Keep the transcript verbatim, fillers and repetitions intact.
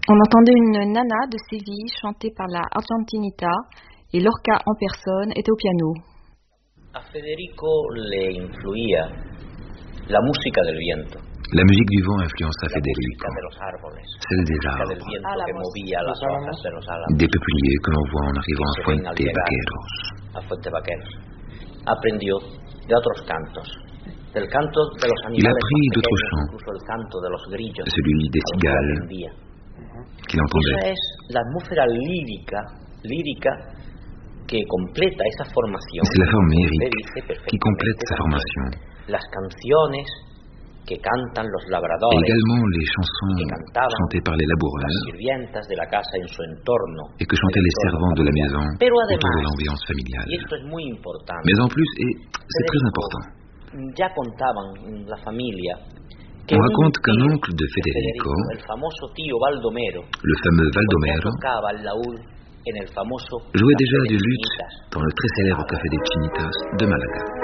On entendait une nana de Séville chantée par la Argentinita et Lorca en personne était au piano. A Federico le influía la música del viento. La musique du vent influença Federico, celle des arbres, des peupliers que l'on voit en arrivant à Fuente Vaqueros. Il apprit d'autres chants, celui des cigales qu'il entendait. C'est la forme lyrique qui complète sa formation. Que cantan los et labradores, également les chansons chantées par les laboureurs de la casa en su entorno, et que chantaient les servantes de la maison autour de l'ambiance familiale. Mais en plus, et c'est très important, ya contaban la familia on raconte qu'un oncle de Federico, el famoso tío Baldomero, le fameux Baldomero, tocaba el laúd en el famoso jouait déjà du luth dans le très célèbre Café des Chinitas de Malaga.